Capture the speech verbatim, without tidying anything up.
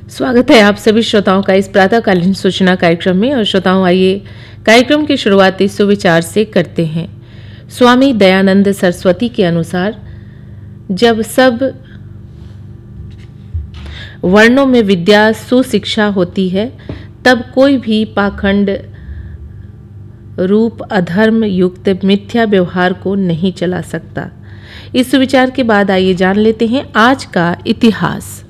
स्वागत है आप सभी श्रोताओं का इस प्रातःकालीन सूचना कार्यक्रम में। और श्रोताओं, आइए कार्यक्रम की शुरुआत इस सुविचार से करते हैं। स्वामी दयानंद सरस्वती के अनुसार, जब सब वर्णों में विद्या सुशिक्षा होती है, तब कोई भी पाखंड रूप अधर्म युक्त मिथ्या व्यवहार को नहीं चला सकता। इस सुविचार के बाद आइए जान लेते हैं आज का इतिहास।